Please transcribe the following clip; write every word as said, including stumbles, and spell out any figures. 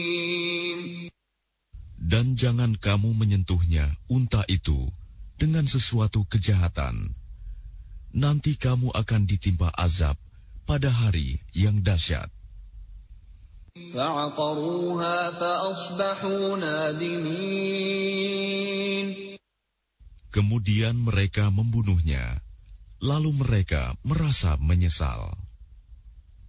Dan jangan kamu menyentuhnya, unta itu, dengan sesuatu kejahatan. Nanti kamu akan ditimpa azab pada hari yang dahsyat. Kemudian mereka membunuhnya, lalu mereka merasa menyesal.